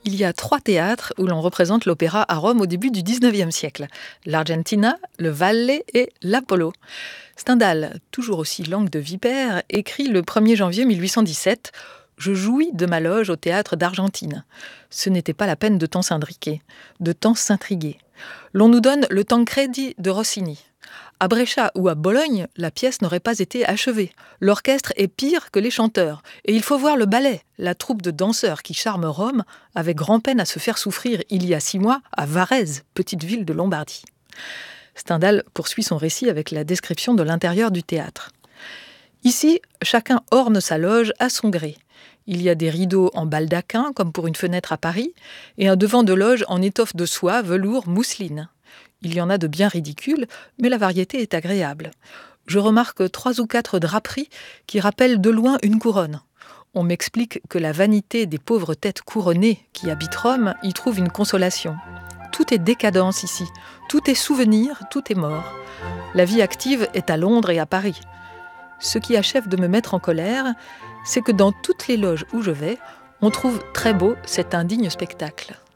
Il y a 3 théâtres où l'on représente l'opéra à Rome au début du XIXe siècle. L'Argentina, le Valle et l'Apollo. Stendhal, toujours aussi langue de vipère, écrit le 1er janvier 1817 « Je jouis de ma loge au théâtre d'Argentine. Ce n'était pas la peine de tant s'intriquer, de tant s'intriguer. L'on nous donne le Tancredi de Rossini. À Brescia ou à Bologne, la pièce n'aurait pas été achevée. L'orchestre est pire que les chanteurs. Et il faut voir le ballet, la troupe de danseurs qui charme Rome, avait grand-peine à se faire souffrir il y a 6 mois à Varèse, petite ville de Lombardie. » Stendhal poursuit son récit avec la description de l'intérieur du théâtre. Ici, chacun orne sa loge à son gré. Il y a des rideaux en baldaquin, comme pour une fenêtre à Paris, et un devant de loge en étoffe de soie, velours, mousseline. Il y en a de bien ridicules, mais la variété est agréable. Je remarque 3 ou 4 draperies qui rappellent de loin une couronne. On m'explique que la vanité des pauvres têtes couronnées qui habitent Rome y trouve une consolation. Tout est décadence ici, tout est souvenir, tout est mort. La vie active est à Londres et à Paris. Ce qui achève de me mettre en colère, c'est que dans toutes les loges où je vais, on trouve très beau cet indigne spectacle.